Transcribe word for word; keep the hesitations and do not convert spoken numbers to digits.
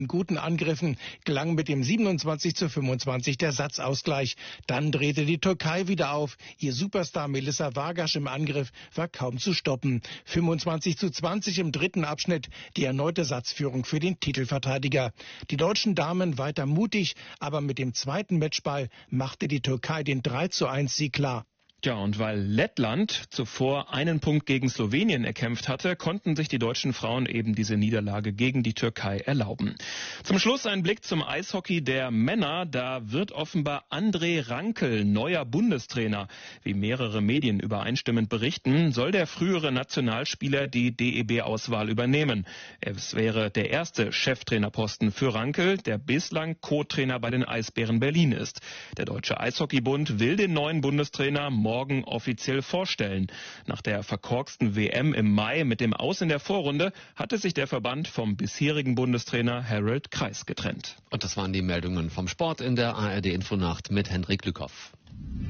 In guten Angriffen gelang mit dem siebenundzwanzig zu fünfundzwanzig der Satzausgleich. Dann drehte die Türkei wieder auf. Ihr Superstar Melissa Vargas im Angriff war kaum zu stoppen. fünfundzwanzig zu zwanzig im dritten Abschnitt, die erneute Satzführung für den Titelverteidiger. Die deutschen Damen weiter mutig, aber mit dem zweiten Matchball machte die Türkei den drei zu eins Sieg klar. Ja, und weil Lettland zuvor einen Punkt gegen Slowenien erkämpft hatte, konnten sich die deutschen Frauen eben diese Niederlage gegen die Türkei erlauben. Zum Schluss ein Blick zum Eishockey der Männer. Da wird offenbar André Rankel neuer Bundestrainer. Wie mehrere Medien übereinstimmend berichten, soll der frühere Nationalspieler die D E B-Auswahl übernehmen. Es wäre der erste Cheftrainerposten für Rankel, der bislang Co-Trainer bei den Eisbären Berlin ist. Der Deutsche Eishockeybund will den neuen Bundestrainer morgen offiziell vorstellen. Nach der verkorksten W M im Mai mit dem Aus in der Vorrunde hatte sich der Verband vom bisherigen Bundestrainer Harald Kreis getrennt. Und das waren die Meldungen vom Sport in der A R D Infonacht mit Hendrik Lückhoff.